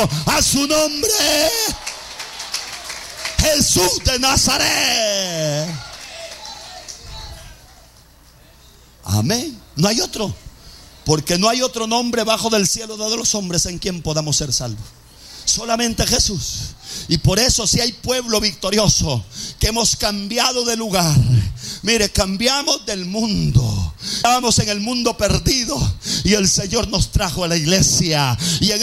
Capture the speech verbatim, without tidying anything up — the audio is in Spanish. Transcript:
a su nombre. Jesús de Nazaret. Amén. No hay otro. Porque no hay otro nombre bajo del cielo dado a los hombres en quien podamos ser salvos. Solamente Jesús. Y por eso si hay pueblo victorioso, que hemos cambiado de lugar. Mire, cambiamos del mundo. Estábamos en el mundo perdido y el Señor nos trajo a la iglesia. Y en